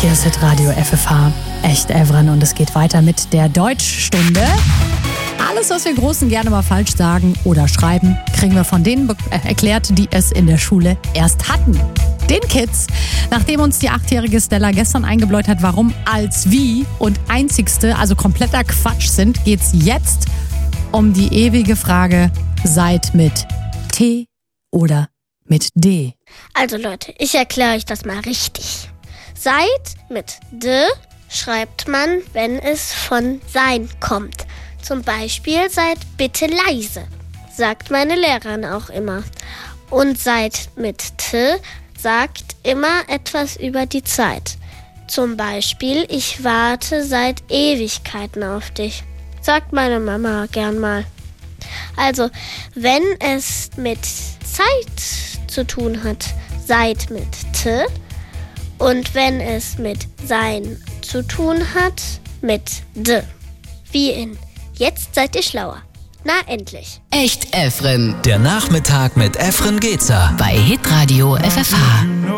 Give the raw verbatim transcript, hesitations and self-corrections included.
Hier ist Hitradio F F H, echt Evren, und es geht weiter mit der Deutschstunde. Alles, was wir Großen gerne mal falsch sagen oder schreiben, kriegen wir von denen be- äh, erklärt, die es in der Schule erst hatten. Den Kids. Nachdem uns die achtjährige Stella gestern eingebläut hat, warum als wie und einzigste, also kompletter Quatsch sind, geht's jetzt um die ewige Frage, seid mit T oder mit D? Also Leute, ich erkläre euch das mal richtig. Seid mit D schreibt man, wenn es von sein kommt. Zum Beispiel seid bitte leise, sagt meine Lehrerin auch immer. Und seid mit T sagt immer etwas über die Zeit. Zum Beispiel, ich warte seit Ewigkeiten auf dich, sagt meine Mama gern mal. Also, wenn es mit Zeit zu tun hat, seid mit T. Und wenn es mit sein zu tun hat, mit D. Wie in Jetzt seid ihr schlauer. Na, endlich. Echt Evren. Der Nachmittag mit Efren Gezer. Bei Hitradio F F H.